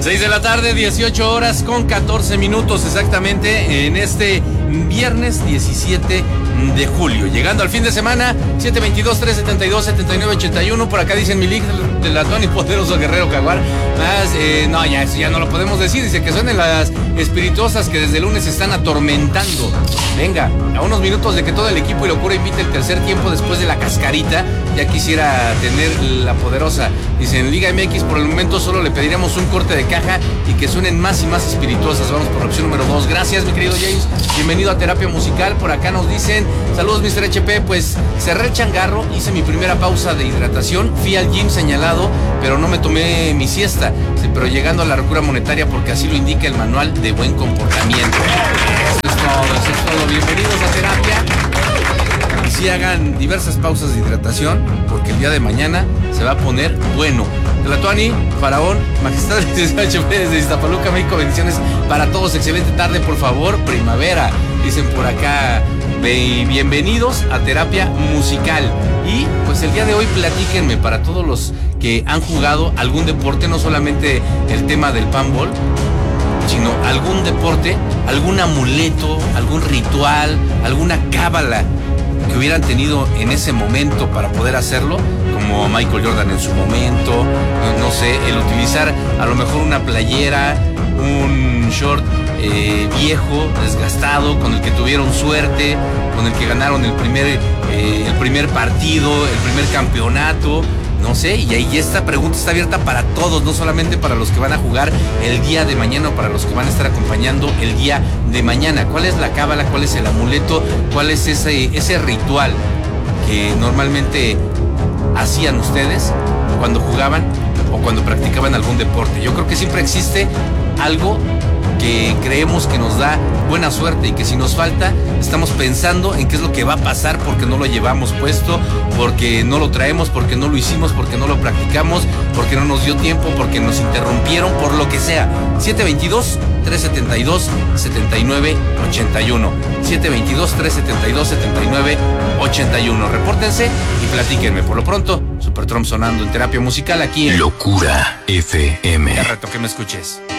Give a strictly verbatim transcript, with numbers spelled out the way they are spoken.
seis de la tarde, dieciocho horas con catorce minutos exactamente en este viernes diecisiete de julio. Llegando al fin de semana, siete veintidós, tres setenta y dos, setenta y nueve ochenta y uno. Por acá dicen Milik de la Tony Poderoso Guerrero Jaguar. Más, eh, no, ya eso ya no lo podemos decir. Dice que suenen las espirituosas que desde el lunes están atormentando. Venga, a unos minutos de que todo el equipo y locura invite el tercer tiempo después de la cascarita. Ya quisiera tener la poderosa. Dice, en Liga M X por el momento solo le pediremos un corte de caja y que suenen más y más espirituosas. Vamos por la opción número dos. Gracias, mi querido James. Bienvenido a Terapia Musical. Por acá nos dicen, saludos, mister H P. Pues cerré el changarro, hice mi primera pausa de hidratación, fui al gym señalado, pero no me tomé mi siesta. Sí, pero llegando a la locura monetaria porque así lo indica el manual de buen comportamiento. Eso es todo, eso es todo. Bienvenidos a Terapia. Y sí hagan diversas pausas de hidratación porque el día de mañana se va a poner bueno. Tlatuani, Faraón, Majestad del H P desde Iztapaluca, México, bendiciones para todos, excelente tarde, por favor, primavera, dicen por acá, bienvenidos a Terapia Musical. Y pues el día de hoy platíquenme para todos los que han jugado algún deporte, no solamente el tema del panball, sino algún deporte, algún amuleto, algún ritual, alguna cábala que hubieran tenido en ese momento para poder hacerlo, como Michael Jordan en su momento, no, no sé, el utilizar a lo mejor una playera, un short eh, viejo, desgastado, con el que tuvieron suerte, con el que ganaron el primer, eh, el primer partido, el primer campeonato. No sé, y ahí esta pregunta está abierta para todos, no solamente para los que van a jugar el día de mañana o para los que van a estar acompañando el día de mañana. ¿Cuál es la cábala? ¿Cuál es el amuleto? ¿Cuál es ese, ese ritual que normalmente hacían ustedes cuando jugaban o cuando practicaban algún deporte? Yo creo que siempre existe algo que creemos que nos da buena suerte y que si nos falta, estamos pensando en qué es lo que va a pasar porque no lo llevamos puesto, porque no lo traemos, porque no lo hicimos, porque no lo practicamos, porque no nos dio tiempo, porque nos interrumpieron, por lo que sea. siete veintidós, tres setenta y dos, setenta y nueve ochenta y uno. siete veintidós, tres setenta y dos, setenta y nueve ochenta y uno. Repórtense y platíquenme. Por lo pronto, Super Trump sonando en Terapia Musical aquí en Locura F M. Qué rato que me escuches.